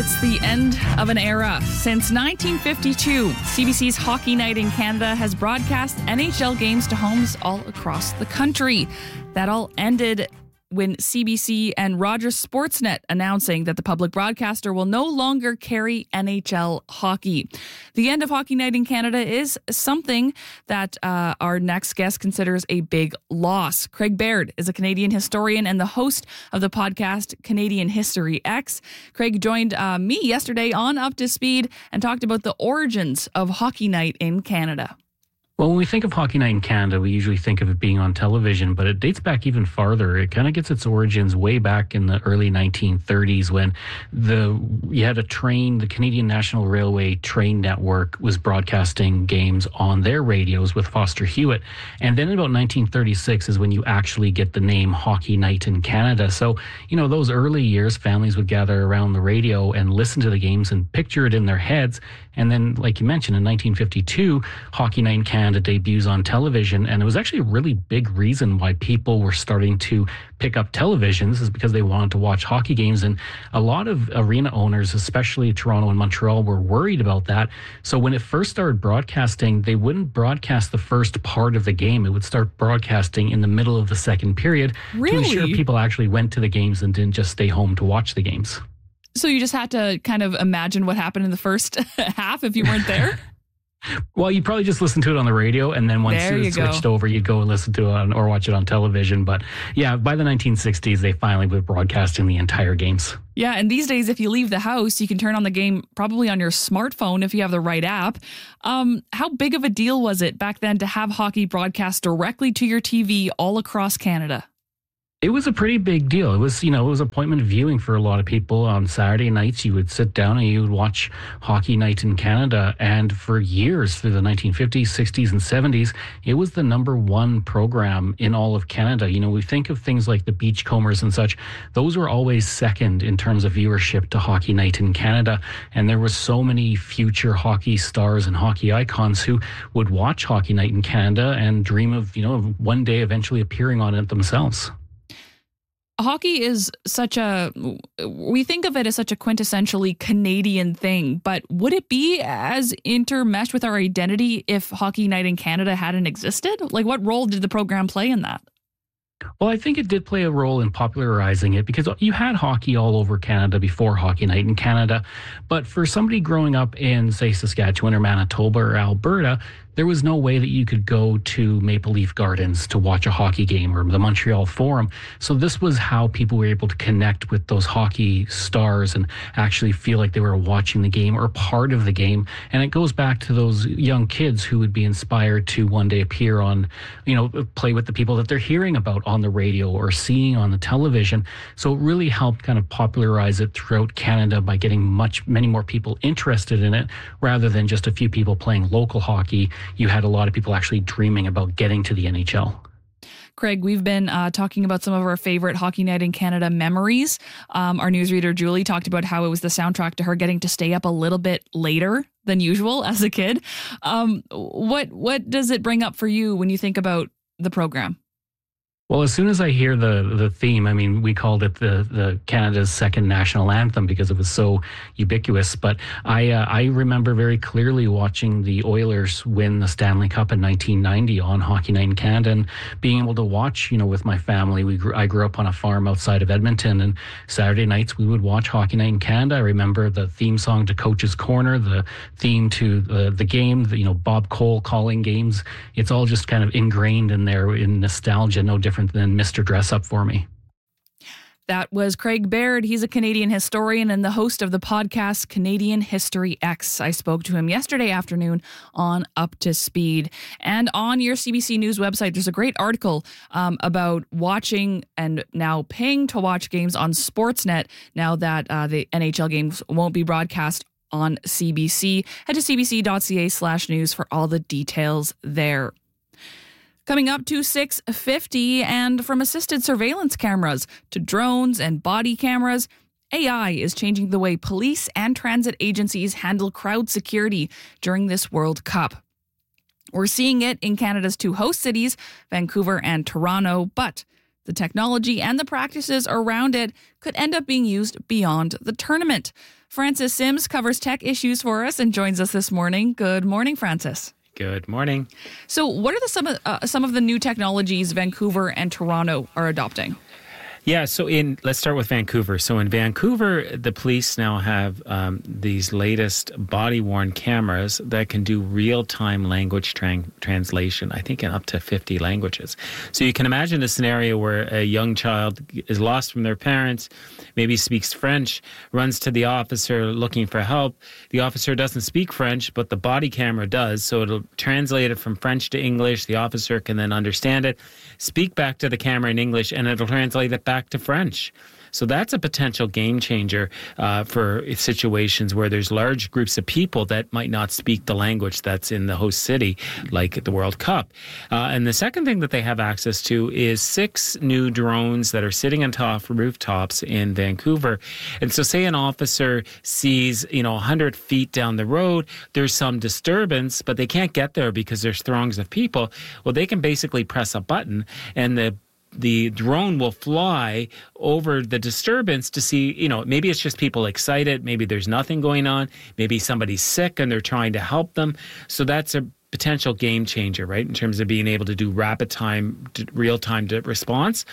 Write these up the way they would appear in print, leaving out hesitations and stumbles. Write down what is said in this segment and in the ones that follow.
It's the end of an era. Since 1952, CBC's Hockey Night in Canada has broadcast NHL games to homes all across the country. That all ended when CBC and Rogers Sportsnet announcing that the public broadcaster will no longer carry NHL hockey. The end of Hockey Night in Canada is something that our next guest considers a big loss. Craig Baird is a Canadian historian and the host of the podcast Canadian History X. Craig joined me yesterday on Up to Speed and talked about the origins of Hockey Night in Canada. Well, when we think of Hockey Night in Canada, we usually think of it being on television, but it dates back even farther. It kind of gets its origins way back in the early 1930s when you had a train, the Canadian National Railway train network was broadcasting games on their radios with Foster Hewitt. And then in about 1936 is when you actually get the name Hockey Night in Canada. So, those early years, families would gather around the radio and listen to the games and picture it in their heads. And then, like you mentioned, in 1952, Hockey Night in Canada debuts on television. And it was actually a really big reason why people were starting to pick up televisions, is because they wanted to watch hockey games. And a lot of arena owners, especially Toronto and Montreal, were worried about that. So when it first started broadcasting, they wouldn't broadcast the first part of the game. It would start broadcasting in the middle of the second period to ensure people actually went to the games and didn't just stay home to watch the games. So you just had to kind of imagine what happened in the first half if you weren't there? Well, you probably just listened to it on the radio, and then once it switched over, you'd go and listen to it or watch it on television. But yeah, by the 1960s, they finally were broadcasting the entire games. Yeah, and these days, if you leave the house, you can turn on the game probably on your smartphone if you have the right app. How big of a deal was it back then to have hockey broadcast directly to your TV all across Canada? It was a pretty big deal. It was appointment viewing for a lot of people. On Saturday nights, you would sit down and you would watch Hockey Night in Canada. And for years, through the 1950s, 60s, and 70s, it was the number one program in all of Canada. We think of things like the Beachcombers and such. Those were always second in terms of viewership to Hockey Night in Canada. And there were so many future hockey stars and hockey icons who would watch Hockey Night in Canada and dream of one day eventually appearing on it themselves. Hockey is we think of it as such a quintessentially Canadian thing, but would it be as intermeshed with our identity if Hockey Night in Canada hadn't existed? Like, what role did the program play in that? Well, I think it did play a role in popularizing it because you had hockey all over Canada before Hockey Night in Canada. But for somebody growing up in, say, Saskatchewan or Manitoba or Alberta, there was no way that you could go to Maple Leaf Gardens to watch a hockey game or the Montreal Forum. So this was how people were able to connect with those hockey stars and actually feel like they were watching the game or part of the game. And it goes back to those young kids who would be inspired to one day appear on, play with the people that they're hearing about on the radio or seeing on the television. So it really helped kind of popularize it throughout Canada by getting many more people interested in it rather than just a few people playing local hockey. You had a lot of people actually dreaming about getting to the NHL. Craig, we've been talking about some of our favorite Hockey Night in Canada memories. Our newsreader, Julie, talked about how it was the soundtrack to her getting to stay up a little bit later than usual as a kid. What does it bring up for you when you think about the program? Well, as soon as I hear the theme, I mean, we called it the Canada's second national anthem because it was so ubiquitous. But I remember very clearly watching the Oilers win the Stanley Cup in 1990 on Hockey Night in Canada and being able to watch, with my family. I grew up on a farm outside of Edmonton, and Saturday nights we would watch Hockey Night in Canada. I remember the theme song to Coach's Corner, the theme to the game, Bob Cole calling games. It's all just kind of ingrained in there in nostalgia, no different than Mr. Dress Up for Me. That was Craig Baird. He's a Canadian historian and the host of the podcast Canadian History X. I spoke to him yesterday afternoon on Up to Speed. And on your CBC News website, there's a great article about watching and now paying to watch games on Sportsnet now that the NHL games won't be broadcast on CBC. Head to cbc.ca/news for all the details there. Coming up to 6:50, and from assisted surveillance cameras to drones and body cameras, AI is changing the way police and transit agencies handle crowd security during this World Cup. We're seeing it in Canada's two host cities, Vancouver and Toronto, but the technology and the practices around it could end up being used beyond the tournament. Francis Sims covers tech issues for us and joins us this morning. Good morning, Francis. Good morning. So what are some of the new technologies Vancouver and Toronto are adopting? Yeah, so let's start with Vancouver. So in Vancouver, the police now have these latest body-worn cameras that can do real-time language translation, I think in up to 50 languages. So you can imagine a scenario where a young child is lost from their parents, maybe speaks French, runs to the officer looking for help. The officer doesn't speak French, but the body camera does, so it'll translate it from French to English. The officer can then understand it, speak back to the camera in English, and it'll translate it back to French. So that's a potential game changer for situations where there's large groups of people that might not speak the language that's in the host city, like at the World Cup. And the second thing that they have access to is 6 new drones that are sitting on top rooftops in Vancouver. And so say an officer sees, 100 feet down the road, there's some disturbance, but they can't get there because there's throngs of people. Well, they can basically press a button and the drone will fly over the disturbance to see, maybe it's just people excited. Maybe there's nothing going on. Maybe somebody's sick and they're trying to help them. So that's a potential game changer, right, in terms of being able to do real-time response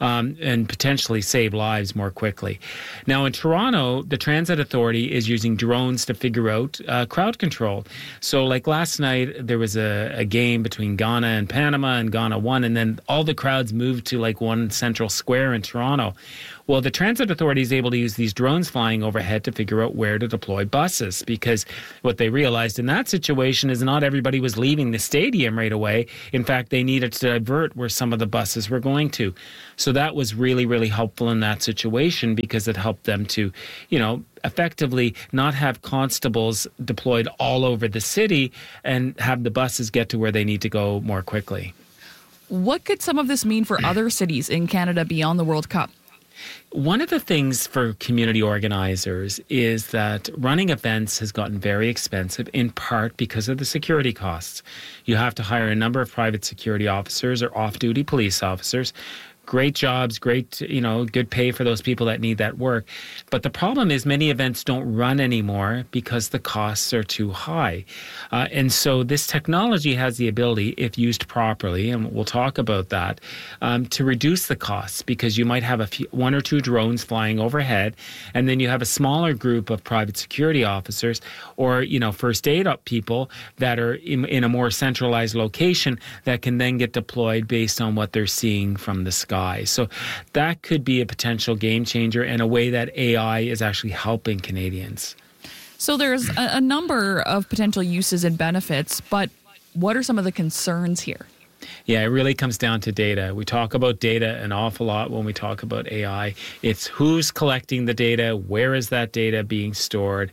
and potentially save lives more quickly. Now, in Toronto, the Transit Authority is using drones to figure out crowd control. So like last night, there was a game between Ghana and Panama, and Ghana won, and then all the crowds moved to like one central square in Toronto. Well, the Transit Authority is able to use these drones flying overhead to figure out where to deploy buses, because what they realized in that situation is not everybody was leaving the stadium right away. In fact, they needed to divert where some of the buses were going to. So that was really, really helpful in that situation because it helped them to, effectively not have constables deployed all over the city and have the buses get to where they need to go more quickly. What could some of this mean for other cities in Canada beyond the World Cup? One of the things for community organizers is that running events has gotten very expensive, in part because of the security costs. You have to hire a number of private security officers or off-duty police officers. Great jobs, great, good pay for those people that need that work. But the problem is many events don't run anymore because the costs are too high. And so this technology has the ability, if used properly, and we'll talk about that, to reduce the costs, because you might have one or two drones flying overhead, and then you have a smaller group of private security officers or, first aid people that are in a more centralized location that can then get deployed based on what they're seeing from the sky. So that could be a potential game changer and a way that AI is actually helping Canadians. So there's a number of potential uses and benefits, but what are some of the concerns here? Yeah, it really comes down to data. We talk about data an awful lot when we talk about AI. It's who's collecting the data, where is that data being stored,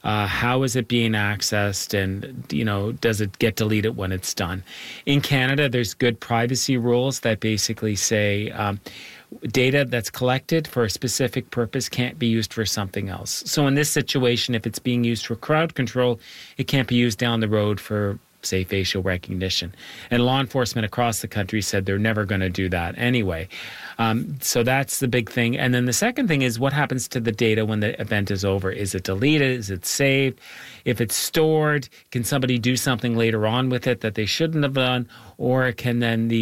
how is it being accessed, and, does it get deleted when it's done? In Canada, there's good privacy rules that basically say data that's collected for a specific purpose can't be used for something else. So in this situation, if it's being used for crowd control, it can't be used down the road for, say, facial recognition. And law enforcement across the country said they're never going to do that anyway. So that's the big thing. And then the second thing is what happens to the data when the event is over? Is it deleted? Is it saved? If it's stored, can somebody do something later on with it that they shouldn't have done? Or can then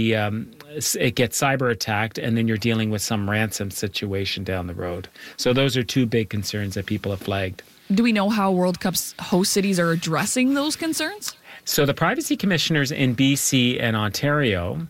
it get cyber attacked and then you're dealing with some ransom situation down the road? So those are two big concerns that people have flagged. Do we know how World Cup's host cities are addressing those concerns? So the privacy commissioners in BC and Ontario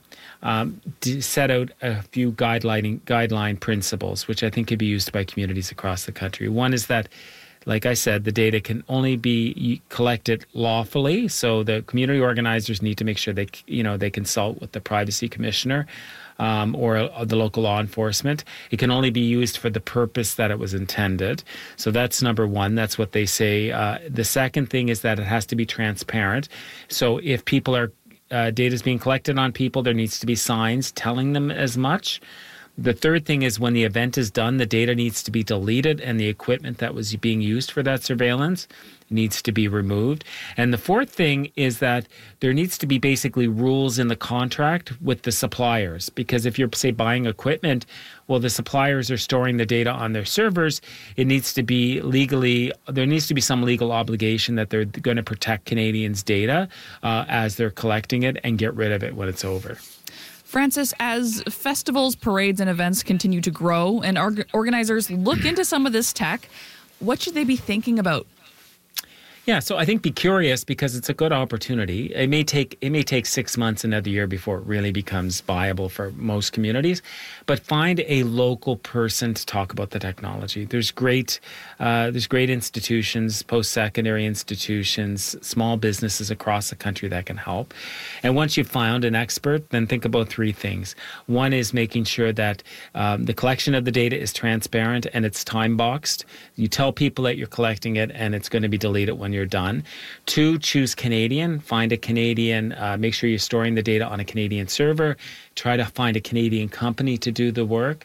set out a few guideline principles, which I think could be used by communities across the country. One is that, like I said, the data can only be collected lawfully. So the community organizers need to make sure they consult with the privacy commissioner or the local law enforcement. It can only be used for the purpose that it was intended. So that's number one. That's what they say. The second thing is that it has to be transparent. So if data is being collected on people, there needs to be signs telling them as much. The third thing is when the event is done, the data needs to be deleted and the equipment that was being used for that surveillance needs to be removed. And the fourth thing is that there needs to be basically rules in the contract with the suppliers. Because if you're, say, buying equipment, well, the suppliers are storing the data on their servers. It needs to be there needs to be some legal obligation that they're going to protect Canadians' data as they're collecting it and get rid of it when it's over. Francis, as festivals, parades, and events continue to grow and organizers look into some of this tech, what should they be thinking about? Yeah, so I think be curious because it's a good opportunity. It may take 6 months, another year before it really becomes viable for most communities, but find a local person to talk about the technology. There's great institutions, post-secondary institutions, small businesses across the country that can help. And once you've found an expert, then think about three things. One is making sure that the collection of the data is transparent and it's time-boxed. You tell people that you're collecting it and it's going to be deleted when you're done. 2, choose Canadian. Find a Canadian, make sure you're storing the data on a Canadian server. Try to find a Canadian company to do the work.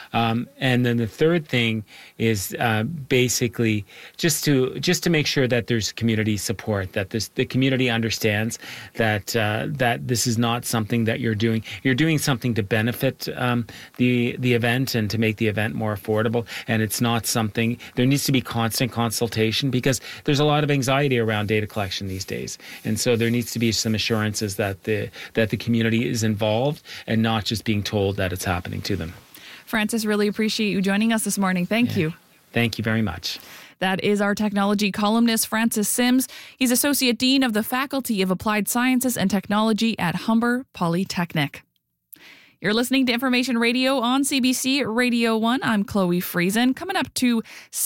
And then the third thing is basically just to make sure that there's community support, that the community understands that this is not something that you're doing. You're doing something to benefit the event and to make the event more affordable. And it's not something. There needs to be constant consultation because there's a lot of anxiety around data collection these days, and so there needs to be some assurances that the community is involved and not just being told that it's happening to them. Francis, really appreciate you joining us this morning. Thank you. Thank you very much. That is our technology columnist, Francis Sims. He's Associate Dean of the Faculty of Applied Sciences and Technology at Humber Polytechnic. You're listening to Information Radio on CBC Radio 1. I'm Chloe Friesen. Coming up to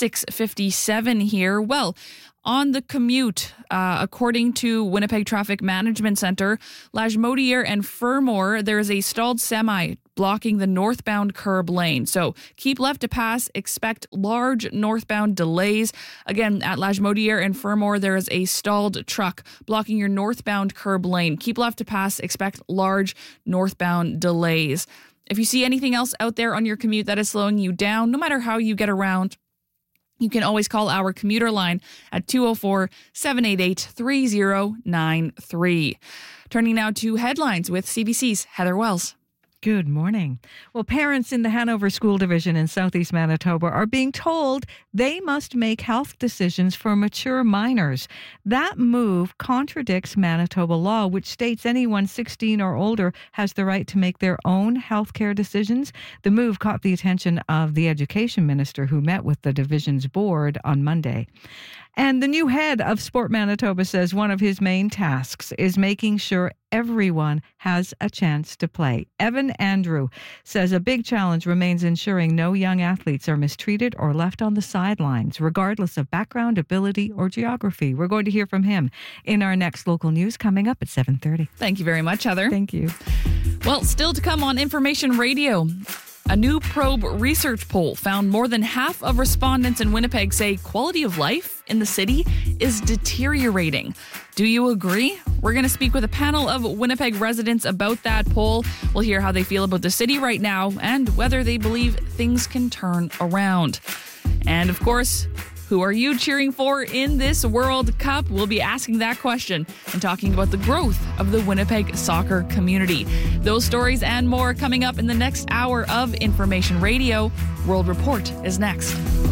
6:57 here. Well, on the commute, according to Winnipeg Traffic Management Centre, Lagimodiere and Fermor, there is a stalled semi blocking the northbound curb lane. So keep left to pass. Expect large northbound delays. Again, at Lagimodiere and Fermor, there is a stalled truck blocking your northbound curb lane. Keep left to pass. Expect large northbound delays. If you see anything else out there on your commute that is slowing you down, no matter how you get around, you can always call our commuter line at 204-788-3093. Turning now to headlines with CBC's Heather Wells. Good morning. Well, parents in the Hanover School Division in southeast Manitoba are being told they must make health decisions for mature minors. That move contradicts Manitoba law, which states anyone 16 or older has the right to make their own health care decisions. The move caught the attention of the education minister, who met with the division's board on Monday. And the new head of Sport Manitoba says one of his main tasks is making sure everyone has a chance to play. Evan Andrew says a big challenge remains ensuring no young athletes are mistreated or left on the sidelines, regardless of background, ability, or geography. We're going to hear from him in our next local news coming up at 7:30. Thank you very much, Heather. Thank you. Well, still to come on Information Radio. A new Probe research poll found more than half of respondents in Winnipeg say quality of life in the city is deteriorating. Do you agree? We're going to speak with a panel of Winnipeg residents about that poll. We'll hear how they feel about the city right now and whether they believe things can turn around. And of course, who are you cheering for in this World Cup? We'll be asking that question and talking about the growth of the Winnipeg soccer community. Those stories and more coming up in the next hour of Information Radio. World Report is next.